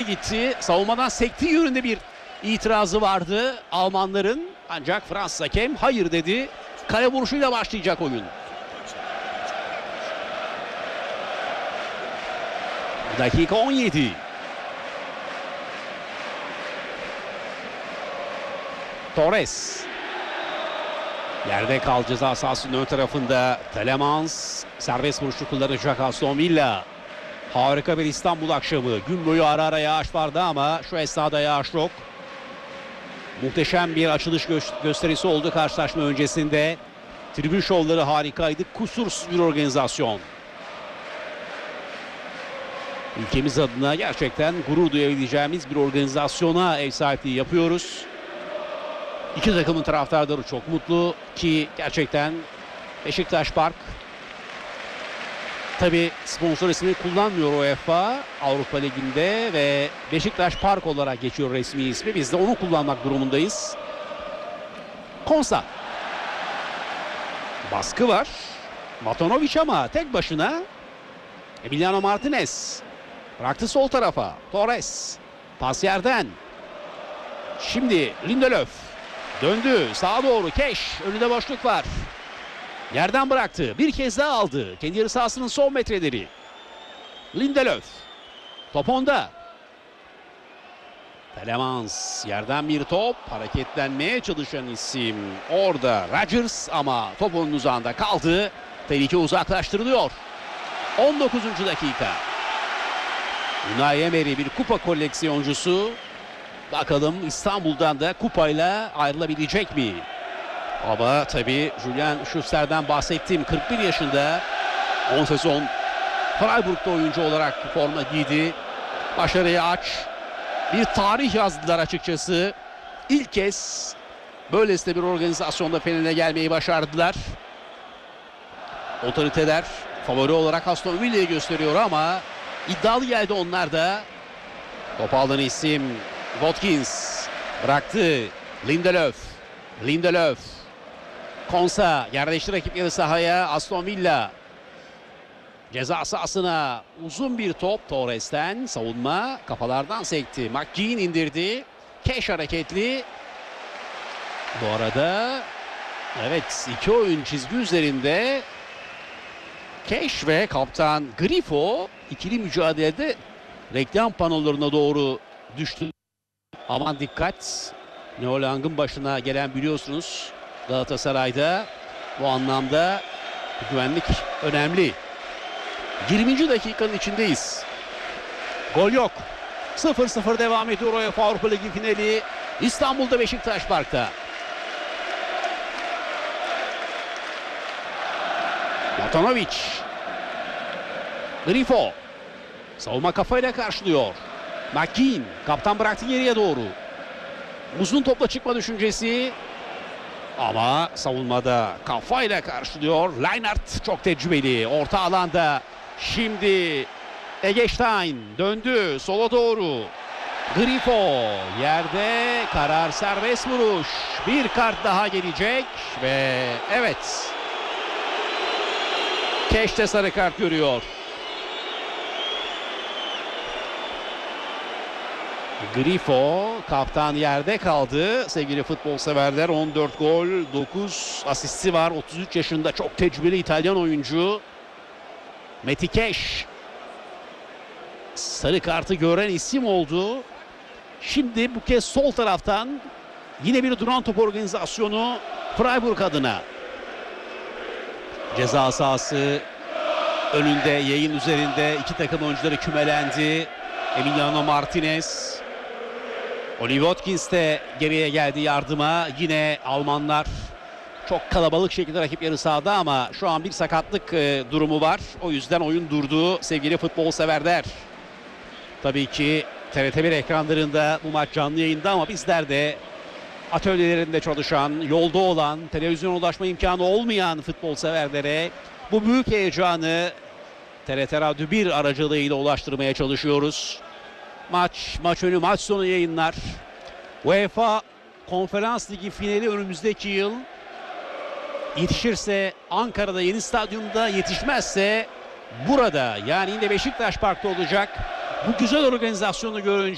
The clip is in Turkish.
gitti. Savunmadan sektiği yönünde bir itirazı vardı Almanların. Ancak Fransız hakem hayır dedi. Kale vuruşuyla başlayacak oyun. Dakika 17. Torres. Yerde kaldı ceza sahasının ön tarafında. Telemans serbest vuruşu kullanacak Aston Villa. Harika bir İstanbul akşamı. Gün boyu ara ara yağış vardı ama şu esnada yağış yok. Muhteşem bir açılış gösterisi oldu karşılaşma öncesinde. Tribün şovları harikaydı. Kusursuz bir organizasyon. Ülkemiz adına gerçekten gurur duyabileceğimiz bir organizasyona ev sahipliği yapıyoruz. İki takımın taraftarları çok mutlu ki gerçekten Beşiktaş Park tabi sponsor ismini kullanmıyor UEFA Avrupa Ligi'nde ve Beşiktaş Park olarak geçiyor resmi ismi. Biz de onu kullanmak durumundayız. Konsa. Baskı var. Matanovic ama tek başına. Emiliano Martinez. Bıraktı sol tarafa. Torres. Pas yerden. Şimdi Lindelöf. Döndü. Sağa doğru. Keş. Önünde boşluk var. Yerden bıraktı. Bir kez daha aldı. Kendi yarı sahasının son metreleri. Lindelöf. Top onda. Telemans. Yerden bir top. Hareketlenmeye çalışan isim. Orada Rodgers ama top onun uzağında kaldı. Tehlike uzaklaştırılıyor. 19. dakika. Unai Emery bir kupa koleksiyoncusu. Bakalım İstanbul'dan da kupayla ayrılabilecek mi? Ama tabii Julian Schuster'den bahsettiğim 41 yaşında 10 sezon Freiburg'da oyuncu olarak forma giydi. Başarıya aç. Bir tarih yazdılar açıkçası. İlk kez böylesine bir organizasyonda Fener'e gelmeyi başardılar. Otoriteler favori olarak Aston Villa'yı gösteriyor ama iddialı geldi onlar da. Top alan isim Watkins bıraktı. Lindelöf. Konsa yerleşti rakip yarı sahaya. Aston Villa ceza sahasına uzun bir top Torres'ten. Savunma kafalardan sekti. McGinn indirdi. Keş hareketli. Bu arada evet, iki oyun çizgi üzerinde. Keş ve kaptan Grifo ikili mücadelede reklam panolarına doğru düştü. Aman dikkat. Neo Lang'ın başına gelen biliyorsunuz Galatasaray'da. Bu anlamda güvenlik önemli. 20. dakikanın içindeyiz. Gol yok. 0-0 devam ediyor UEFA Avrupa Ligi finali. İstanbul'da Beşiktaş Park'ta. Matanovic. Grifo. Savunma kafayla karşılıyor. McGinn. Kaptan bıraktı geriye doğru. Uzun topla çıkma düşüncesi. Ama savunmada kafayla karşılıyor. Leinart çok tecrübeli. Orta alanda. Şimdi Eggestein döndü sola doğru. Grifo yerde, karar serbest vuruş. Bir kart daha gelecek ve evet. Keş de sarı kart görüyor. Grifo, kaptan yerde kaldı. Sevgili futbol severler, 14 gol, 9 asisti var. 33 yaşında çok tecrübeli İtalyan oyuncu. Meti Keş. Sarı kartı gören isim oldu. Şimdi bu kez sol taraftan yine bir duran top organizasyonu Freiburg adına. Ceza sahası önünde, yayın üzerinde iki takım oyuncuları kümelendi. Emiliano Martinez. Oli Watkins de geriye geldi yardıma. Yine Almanlar çok kalabalık şekilde rakip yarı sahada ama şu an bir sakatlık durumu var. O yüzden oyun durdu sevgili futbol severler. Tabii ki TRT1 ekranlarında bu maç canlı yayında ama bizler de atölyelerinde çalışan, yolda olan, televizyona ulaşma imkanı olmayan futbol severlere bu büyük heyecanı TRT Radyo 1 aracılığıyla ulaştırmaya çalışıyoruz. Maç önü, maç sonu yayınlar. UEFA Konferans Ligi finali önümüzdeki yıl. Yetişirse Ankara'da yeni stadyumda, yetişmezse burada, yani yine Beşiktaş Park'ta olacak. Bu güzel organizasyonu görünce